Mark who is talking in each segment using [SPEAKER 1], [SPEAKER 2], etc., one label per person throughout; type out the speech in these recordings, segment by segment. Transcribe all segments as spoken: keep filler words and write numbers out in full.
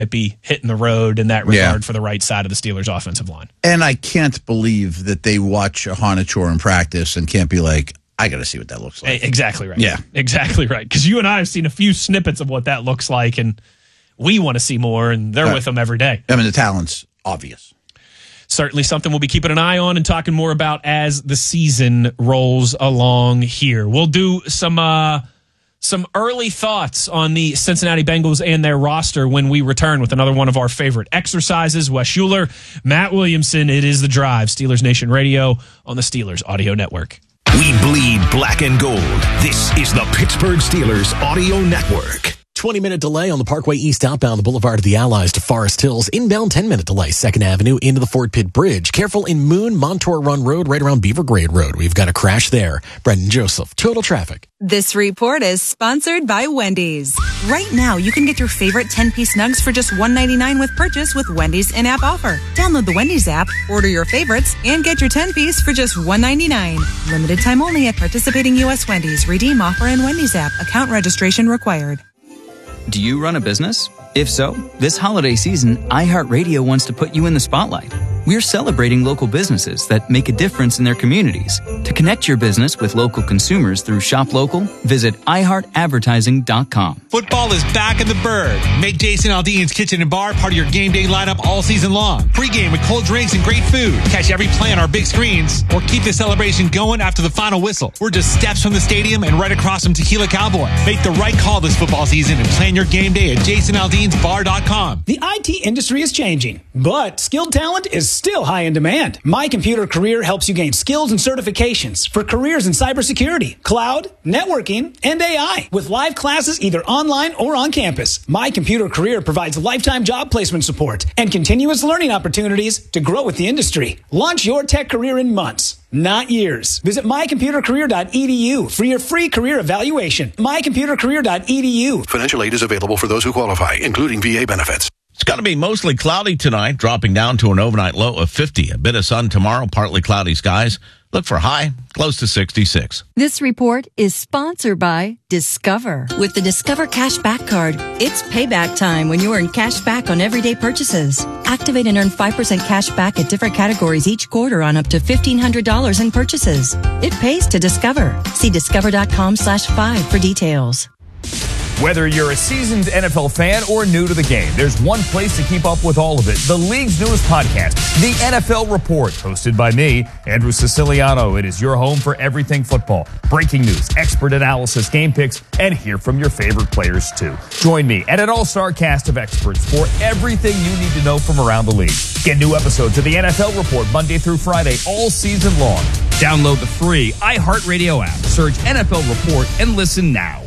[SPEAKER 1] be hitting the road in that regard
[SPEAKER 2] Yeah.
[SPEAKER 1] for the right side of the Steelers' offensive line.
[SPEAKER 2] And I can't believe that they watch a Honachor in practice and can't be like, I got to see what that looks like.
[SPEAKER 1] Exactly right.
[SPEAKER 2] Yeah.
[SPEAKER 1] Exactly right. Because you and I have seen a few snippets of what that looks like, and we want to see more, and they're
[SPEAKER 2] Right.
[SPEAKER 1] with them every day.
[SPEAKER 2] I mean, the talent's obvious.
[SPEAKER 1] Certainly something we'll be keeping an eye on and talking more about as the season rolls along here. We'll do some uh, some early thoughts on the Cincinnati Bengals and their roster when we return with another one of our favorite exercises. Wes Schuler, Matt Williamson, it is The Drive, Steelers Nation Radio on the Steelers Audio Network.
[SPEAKER 3] We bleed black and gold. This is the Pittsburgh Steelers Audio Network.
[SPEAKER 4] twenty-minute delay on the Parkway East outbound, the Boulevard of the Allies to Forest Hills. Inbound ten-minute delay, second Avenue into the Fort Pitt Bridge. Careful in Moon, Montour Run Road, right around Beaver Grade Road. We've got a crash there. Brendan Joseph, Total Traffic.
[SPEAKER 5] This report is sponsored by Wendy's. Right now, you can get your favorite ten-piece nugs for just one ninety-nine with purchase with Wendy's in-app offer. Download the Wendy's app, order your favorites, and get your ten-piece for just one ninety-nine. Limited time only at participating U S Wendy's. Redeem offer in Wendy's app. Account registration required.
[SPEAKER 6] Do you run a business? If so, this holiday season, iHeartRadio wants to put you in the spotlight. We're celebrating local businesses that make a difference in their communities. To connect your business with local consumers through Shop Local, visit i heart advertising dot com.
[SPEAKER 7] Football is back in the Bird. Make Jason Aldean's Kitchen and Bar part of your game day lineup all season long. Pre-game with cold drinks and great food. Catch every play on our big screens or keep the celebration going after the final whistle. We're just steps from the stadium and right across from Tequila Cowboy. Make the right call this football season and plan your game day at jason aldeans bar dot com.
[SPEAKER 8] The I T industry is changing, but skilled talent is still high in demand. My Computer Career helps you gain skills and certifications for careers in cybersecurity, cloud, networking, and A I with live classes either online or on campus. My Computer Career provides lifetime job placement support and continuous learning opportunities to grow with the industry. Launch your tech career in months, not years. Visit my computer career dot e d u for your free career evaluation. my computer career dot e d u.
[SPEAKER 9] Financial aid is available for those who qualify, including V A benefits.
[SPEAKER 10] It's going to be mostly cloudy tonight, dropping down to an overnight low of fifty. A bit of sun tomorrow, partly cloudy skies. Look for high, close to sixty-six.
[SPEAKER 11] This report is sponsored by Discover. With the Discover Cashback Card, it's payback time when you earn cash back on everyday purchases. Activate and earn five percent cash back at different categories each quarter on up to fifteen hundred dollars in purchases. It pays to Discover. See discover dot com slash five for details.
[SPEAKER 12] Whether you're a seasoned N F L fan or new to the game, there's one place to keep up with all of it. The league's newest podcast, The N F L Report, hosted by me, Andrew Siciliano. It is your home for everything football. Breaking news, expert analysis, game picks, and hear from your favorite players, too. Join me and an all-star cast of experts for everything you need to know from around the league. Get new episodes of The N F L Report Monday through Friday all season long. Download the free iHeartRadio app. Search N F L Report and listen now.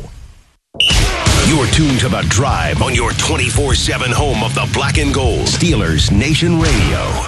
[SPEAKER 3] You're tuned to The Drive on your twenty-four seven home of the black and gold. Steelers Nation Radio.